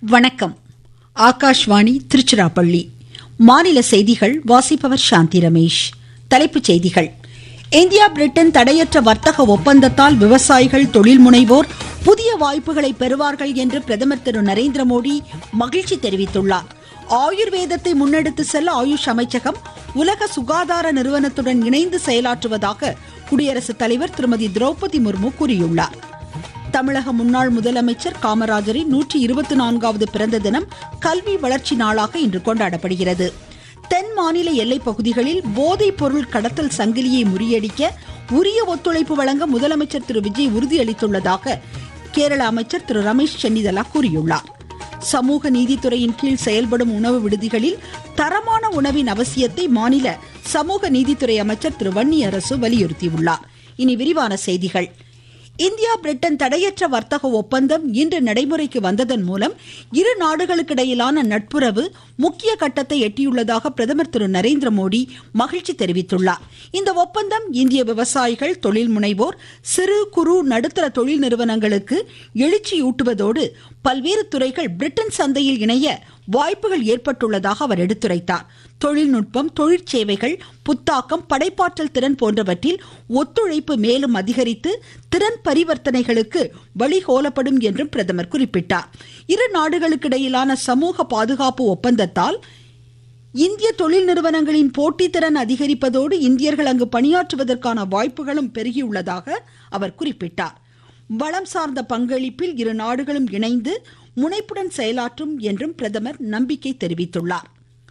வணக்கம். ஆகாஷ்வாணி திருச்சிராப்பள்ளி. மாநில செய்திகள் வாசிப்பவர் சாந்தி ரமேஷ். தலைப்புச் செய்திகள். இந்தியா பிரிட்டன் தடையற்ற வர்த்தக ஒப்பந்தத்தால் விவசாயிகள், தொழில் முனைவோர் புதிய வாய்ப்புகளை பெறுவார்கள் என்று பிரதமர் திரு நரேந்திர மோடி மகிழ்ச்சி தெரிவித்துள்ளார். ஆயுர்வேதத்தை முன்னெடுத்து செல்ல ஆயுஷ் அமைச்சகம் உலக சுகாதார நிறுவனத்துடன் இணைந்து செயலாற்றுவதாக குடியரசுத் தலைவர் திருமதி திரௌபதி முர்மு கூறியுள்ளார். தமிழக முன்னாள் முதலமைச்சர் காமராஜரின் 124வது பிறந்த தினம் கல்வி வளர்ச்சி நாளாக இன்று கொண்டாடப்படுகிறது. தென் மாநில எல்லைப் பகுதிகளில் போதைப் பொருள் கடத்தல் சங்கிலியை முறியடிக்க உரிய ஒத்துழைப்பு வழங்க முதலமைச்சர் திரு விஜய் உறுதியளித்துள்ளதாக கேரள அமைச்சர் திரு ரமேஷ் சென்னிதலா கூறியுள்ளார். சமூக நீதித்துறையின் கீழ் செயல்படும் உணவு விடுதிகளில் தரமான உணவின் அவசியத்தை மாநில சமூக நீதித்துறை அமைச்சர் திரு வன்னியரசு வலியுறுத்தியுள்ளார். இனி விரிவான செய்திகள். இந்தியா பிரிட்டன் தடையற்ற வர்த்தக ஒப்பந்தம் இன்று நடைமுறைக்கு வந்ததன் மூலம் இரு நாடுகளுக்கிடையிலான நட்புறவு முக்கிய கட்டத்தை எட்டியுள்ளதாக பிரதமர் திரு நரேந்திர மோடி மகிழ்ச்சி தெரிவித்துள்ளார். இந்த ஒப்பந்தம் இந்திய விவசாயிகள், தொழில் முனைவோர், சிறு குறு நடுத்தர தொழில் நிறுவனங்களுக்கு எழுச்சியூட்டுவதோடு பல்வேறு துறைகள் பிரிட்டன் சந்தையில் இணைய வாய்ப்புகள் ஏற்பட்டுள்ளதாக அவர் எடுத்துரைத்தார். தொழில்நுட்பம், தொழிற்சேவைகள், புத்தாக்கம், படைப்பாற்றல் திறன் போன்றவற்றில் ஒத்துழைப்பு மேலும் அதிகரித்து திறன் பரிவர்த்தனைகளுக்கு வழிகோலப்படும் என்றும் பிரதமர் குறிப்பிட்டார். இரு நாடுகளுக்கிடையிலான சமூக பாதுகாப்பு ஒப்பந்தத்தால் இந்திய தொழில் நிறுவனங்களின் போட்டித்திறன் அதிகரிப்பதோடு இந்தியர்கள் அங்கு பணியாற்றுவதற்கான வாய்ப்புகளும் பெருகியுள்ளதாக அவர் குறிப்பிட்டார். வளம் சார்ந்த பங்களிப்பில் இரு நாடுகளும் இணைந்து முனைப்புடன் செயலாற்றும் என்றும் பிரதமர் நம்பிக்கை தெரிவித்துள்ளார்.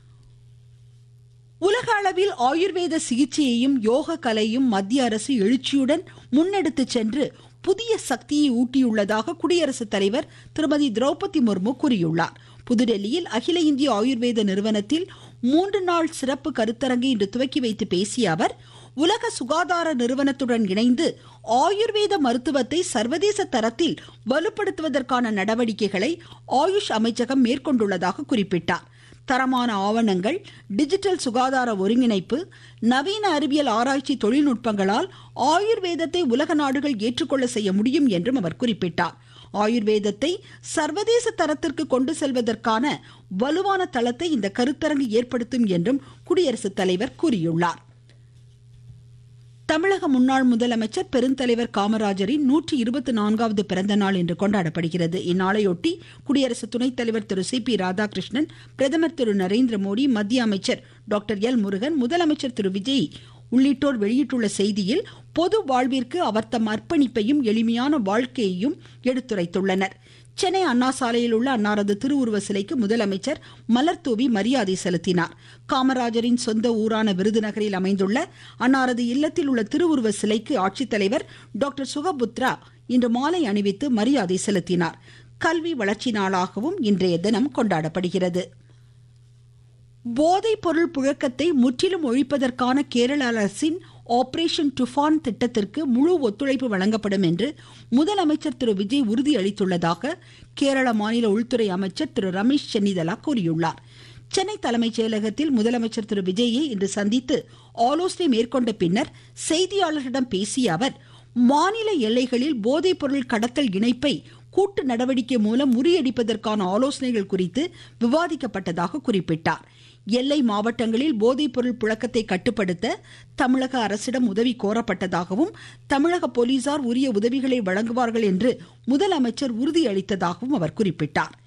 உலக அளவில் ஆயுர்வேத சிகிச்சையையும் யோக கலையும் மத்திய அரசு எழுச்சியுடன் முன்னெடுத்து சென்று புதிய சக்தியை ஊட்டியுள்ளதாக குடியரசுத் தலைவர் திருமதி திரௌபதி முர்மு கூறியுள்ளார். புதுடெல்லியில் அகில இந்திய ஆயுர்வேத நிறுவனத்தில் 3 நாள் சிறப்பு கருத்தரங்கை இன்று துவக்கி வைத்து பேசிய அவர், உலக சுகாதார நிறுவனத்துடன் இணைந்து ஆயுர்வேத மருத்துவத்தை சர்வதேச தரத்தில் வலுப்படுத்துவதற்கான நடவடிக்கைகளை ஆயுஷ் அமைச்சகம் மேற்கொண்டுள்ளதாக குறிப்பிட்டார். தரமான ஆவணங்கள், டிஜிட்டல் சுகாதார ஒருங்கிணைப்பு, நவீன அறிவியல் ஆராய்ச்சி தொழில்நுட்பங்களால் ஆயுர்வேதத்தை உலக நாடுகள் ஏற்றுக்கொள்ள செய்ய முடியும் என்றும் அவர் குறிப்பிட்டார். ஆயுர்வேதத்தை சர்வதேச தரத்திற்கு கொண்டு செல்வதற்கான வலுவான தளத்தை இந்த கருத்தரங்கு ஏற்படுத்தும் என்றும் குடியரசுத் தலைவர் கூறியுள்ளார். தமிழக முன்னாள் முதலமைச்சர் பெருந்தலைவர் காமராஜரின் 124வது பிறந்த நாள் இன்று கொண்டாடப்படுகிறது. இந்நாளையொட்டி குடியரசு துணைத் தலைவர் திரு சி.பி. ராதாகிருஷ்ணன், பிரதமர் திரு நரேந்திர மோடி, மத்திய அமைச்சர் டாக்டர் எல். முருகன், முதலமைச்சர் திரு விஜய் உள்ளிட்டோர் வெளியிட்டுள்ள செய்தியில் பொது வாழ்விற்கு அவர் தம் அர்ப்பணிப்பையும் எளிமையான வாழ்க்கையையும் எடுத்துரைத்துள்ளனர். சென்னை அண்ணா சாலையில் உள்ள அன்னாரது திருவுருவ சிலைக்கு முதலமைச்சர் மலர்தூவி மரியாதை செலுத்தினார். காமராஜரின் சொந்த ஊரான விருதுநகரில் அமைந்துள்ள அன்னாரது இல்லத்தில் உள்ள திருவுருவ சிலைக்கு ஆட்சித்தலைவர் டாக்டர் சுகபுத்ரா இன்று மாலை அணிவித்து மரியாதை செலுத்தினார். கல்வி வளர்ச்சி நாளாகவும் இன்றைய தினம் கொண்டாடப்படுகிறது. போதைப் பொருள் புழக்கத்தை முற்றிலும் ஒழிப்பதற்கான கேரள அரசின் ஆபரேஷன் டுஃபான் திட்டத்திற்கு முழு ஒத்துழைப்பு வழங்கப்படும் என்று முதலமைச்சர் திரு விஜய் உறுதியளித்துள்ளதாக கேரள மாநில உள்துறை அமைச்சர் திரு ரமேஷ் சென்னிதலா கூறியுள்ளார். சென்னை தலைமைச் செயலகத்தில் முதலமைச்சர் திரு விஜயை இன்று சந்தித்து ஆலோசனை மேற்கொண்ட பின்னர் செய்தியாளர்களிடம் பேசிய அவர், மாநில எல்லைகளில் போதைப் பொருள் கடத்தல் இணைப்பை கூட்டு நடவடிக்கை மூலம் முறியடிப்பதற்கான ஆலோசனைகள் குறித்து விவாதிக்கப்பட்டதாக குறிப்பிட்டார். எல்லை மாவட்டங்களில் போதைப் பொருள் புழக்கத்தை கட்டுப்படுத்த தமிழக அரசிடம் உதவி கோரப்பட்டதாகவும் தமிழக போலீசார் உரிய உதவிகளை வழங்குவார்கள் என்று முதலமைச்சர் உறுதியளித்ததாகவும் அவர் குறிப்பிட்டார்.